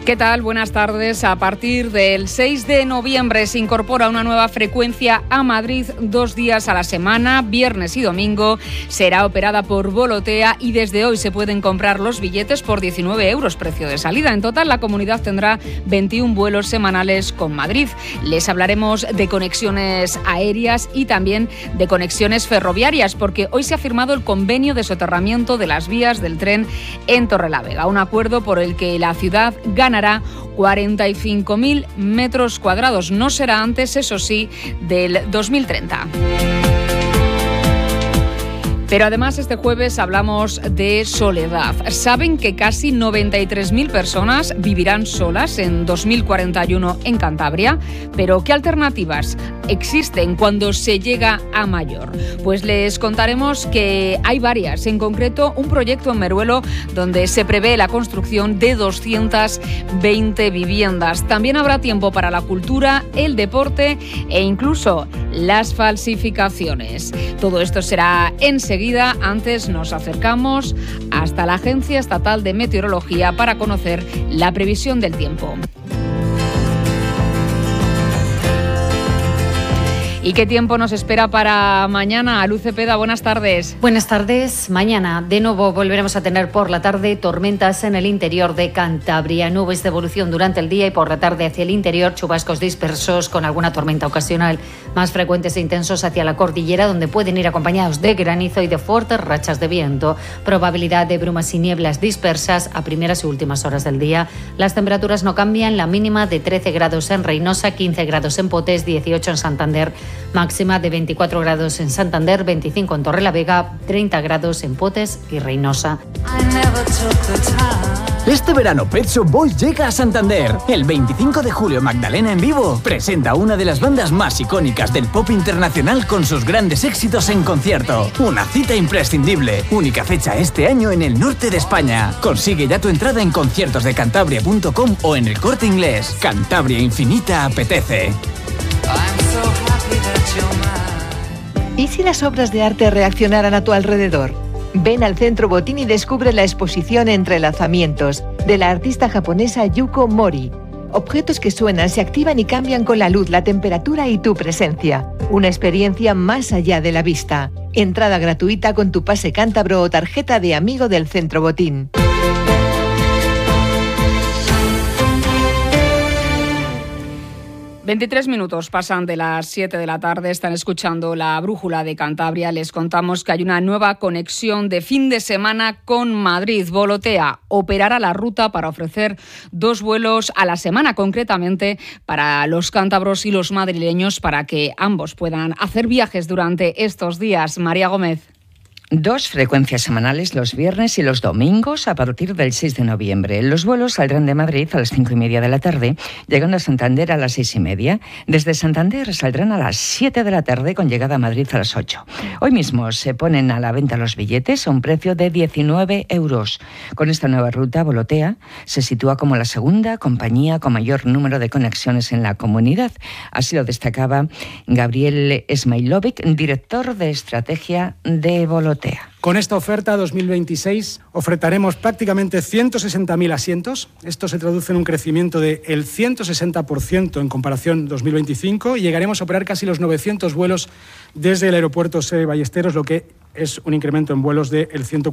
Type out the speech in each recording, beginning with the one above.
¿Qué tal? Buenas tardes. A partir del 6 de noviembre se incorpora una nueva frecuencia a Madrid 2 días a la semana, viernes y domingo. Será operada por Volotea y desde hoy se pueden comprar los billetes por 19 euros, precio de salida. En total, la comunidad tendrá 21 vuelos semanales con Madrid. Les hablaremos de conexiones aéreas y también de conexiones ferroviarias, porque hoy se ha firmado el convenio de soterramiento de las vías del tren en Torrelavega, un acuerdo por el que la ciudad ganará 45.000 metros cuadrados. No será antes, eso sí, del 2030. Pero además este jueves hablamos de soledad. ¿Saben que casi 93.000 personas vivirán solas en 2041 en Cantabria? ¿Pero qué alternativas existen cuando se llega a mayor? Pues les contaremos que hay varias. En concreto, un proyecto en Meruelo donde se prevé la construcción de 220 viviendas. También habrá tiempo para la cultura, el deporte e incluso las falsificaciones. Todo esto será enseguida. Antes nos acercamos hasta la Agencia Estatal de Meteorología para conocer la previsión del tiempo. ¿Y qué tiempo nos espera para mañana? Luz Cepeda, buenas tardes. Buenas tardes. Mañana de nuevo volveremos a tener por la tarde tormentas en el interior de Cantabria, nubes de evolución durante el día y por la tarde hacia el interior, chubascos dispersos con alguna tormenta ocasional, más frecuentes e intensos hacia la cordillera, donde pueden ir acompañados de granizo y de fuertes rachas de viento. Probabilidad de brumas y nieblas dispersas a primeras y últimas horas del día. Las temperaturas no cambian, la mínima de 13 grados en Reynosa, 15 grados en Potés, 18 en Santander, máxima de 24 grados en Santander, 25 en Torrelavega, 30 grados en Potes y Reynosa. Este verano Pet Shop Boys llega a Santander. El 25 de julio Magdalena en vivo presenta a una de las bandas más icónicas del pop internacional con sus grandes éxitos en concierto. Una cita imprescindible. Única fecha este año en el norte de España. Consigue ya tu entrada en conciertosdecantabria.com o en El Corte Inglés. Cantabria Infinita apetece. ¿Y si las obras de arte reaccionaran a tu alrededor? Ven al Centro Botín y descubre la exposición Entrelazamientos de la artista japonesa Yuko Mori. Objetos que suenan, se activan y cambian con la luz, la temperatura y tu presencia. Una experiencia más allá de la vista. Entrada gratuita con tu pase cántabro o tarjeta de amigo del Centro Botín. 23 minutos pasan de las 7 de la tarde, están escuchando la Brújula de Cantabria. Les contamos que hay una nueva conexión de fin de semana con Madrid. Volotea operará la ruta para ofrecer 2 vuelos a la semana, concretamente para los cántabros y los madrileños, para que ambos puedan hacer viajes durante estos días. María Gómez. 2 frecuencias semanales los viernes y los domingos a partir del 6 de noviembre. Los vuelos saldrán de Madrid a las 5:30 de la tarde, llegando a Santander a las 6:30. Desde Santander saldrán a las 7 de la tarde con llegada a Madrid a las 8. Hoy mismo se ponen a la venta los billetes a un precio de 19 euros. Con esta nueva ruta, Volotea se sitúa como la segunda compañía con mayor número de conexiones en la comunidad. Así lo destacaba Gabriel Smailovic, director de estrategia de Volotea. Con esta oferta 2026 ofertaremos prácticamente 160.000 asientos. Esto se traduce en un crecimiento del 160% en comparación 2025 y llegaremos a operar casi los 900 vuelos desde el aeropuerto Seve Ballesteros, lo que es un incremento en vuelos del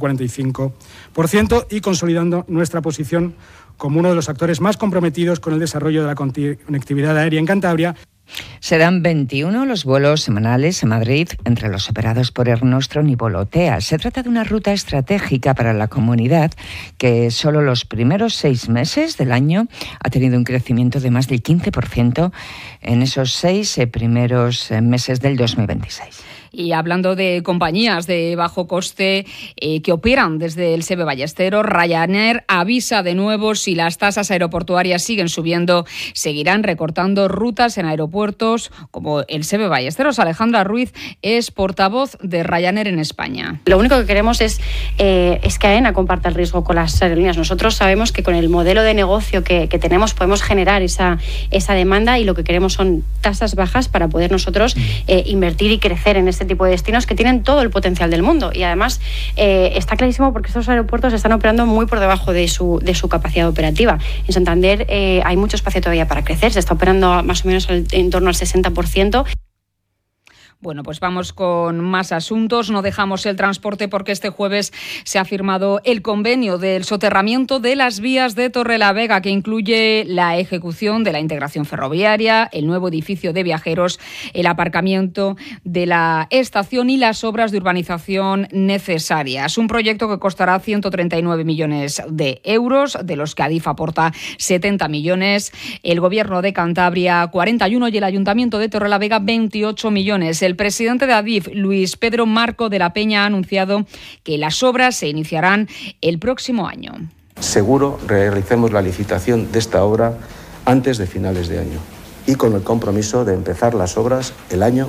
145% y consolidando nuestra posición como uno de los actores más comprometidos con el desarrollo de la conectividad aérea en Cantabria. Serán 21 los vuelos semanales a Madrid entre los operados por Air Nostrum y Volotea. Se trata de una ruta estratégica para la comunidad que solo los primeros 6 meses del año ha tenido un crecimiento de más del 15% en esos 6 primeros meses del 2026. Y hablando de compañías de bajo coste que operan desde el Seve Ballesteros, Ryanair avisa de nuevo: si las tasas aeroportuarias siguen subiendo, seguirán recortando rutas en aeropuertos como el Seve Ballesteros. Alejandra Ruiz es portavoz de Ryanair en España. Lo único que queremos es que AENA comparta el riesgo con las aerolíneas. Nosotros sabemos que con el modelo de negocio que tenemos podemos generar esa demanda, y lo que queremos son tasas bajas para poder nosotros invertir y crecer en ese este tipo de destinos que tienen todo el potencial del mundo. Y además está clarísimo porque estos aeropuertos están operando muy por debajo de su capacidad operativa. En Santander hay mucho espacio todavía para crecer, se está operando más o menos en torno al 60%. Bueno, pues vamos con más asuntos. No dejamos el transporte porque este jueves se ha firmado el convenio del soterramiento de las vías de Torrelavega, que incluye la ejecución de la integración ferroviaria, el nuevo edificio de viajeros, el aparcamiento de la estación y las obras de urbanización necesarias. Un proyecto que costará 139 millones de euros, de los que Adif aporta 70 millones, el Gobierno de Cantabria 41 y el Ayuntamiento de Torrelavega 28 millones. El presidente de Adif, Luis Pedro Marco de la Peña, ha anunciado que las obras se iniciarán el próximo año. Seguro realicemos la licitación de esta obra antes de finales de año y con el compromiso de empezar las obras el año